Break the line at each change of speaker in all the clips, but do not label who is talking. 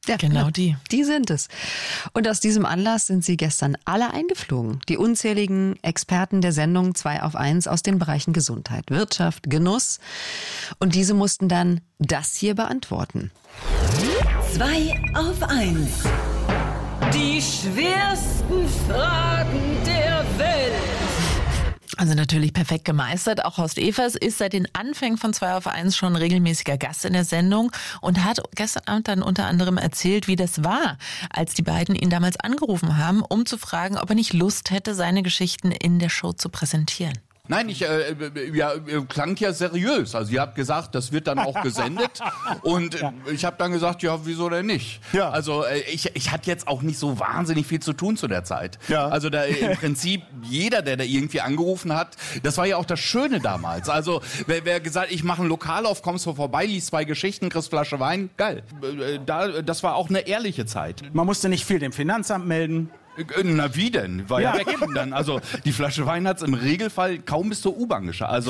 Ja,
Genau die.
Die sind es. Und aus diesem Anlass sind sie gestern alle eingeflogen. Die unzähligen Experten der Sendung 2 auf 1 aus den Bereichen Gesundheit, Wirtschaft, Genuss. Und diese mussten dann das hier beantworten.
2 auf 1. Die schwersten Fragen der Welt.
Also natürlich perfekt gemeistert. Auch Horst Evers ist seit den Anfängen von 2 auf 1 schon regelmäßiger Gast in der Sendung und hat gestern Abend dann unter anderem erzählt, wie das war, als die beiden ihn damals angerufen haben, um zu fragen, ob er nicht Lust hätte, seine Geschichten in der Show zu präsentieren.
Nein, klang ja seriös. Also ihr habt gesagt, das wird dann auch gesendet. Und ich habe dann gesagt, ja, wieso denn nicht?
Ja.
Also ich hatte jetzt auch nicht so wahnsinnig viel zu tun zu der Zeit.
Ja.
Also da im Prinzip jeder, der da irgendwie angerufen hat, das war ja auch das Schöne damals. Also wer gesagt, ich mache ein Lokal auf, kommst du vorbei, liest 2 Geschichten, kriegst Flasche Wein, geil. Das war auch eine ehrliche Zeit.
Man musste nicht viel dem Finanzamt melden.
Na wie denn? War ja
Ja.
weg dann. Also die Flasche Wein hat's im Regelfall kaum bis zur U-Bahn geschafft. Also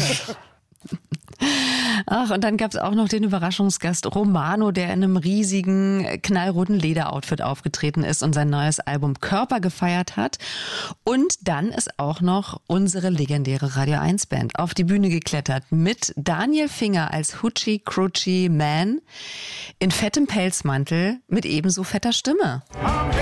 Ach, und dann gab es auch noch den Überraschungsgast Romano, der in einem riesigen, knallroten Lederoutfit aufgetreten ist und sein neues Album Körper gefeiert hat. Und dann ist auch noch unsere legendäre Radio 1 Band auf die Bühne geklettert mit Daniel Finger als Hoochie Cruchy Man in fettem Pelzmantel mit ebenso fetter Stimme.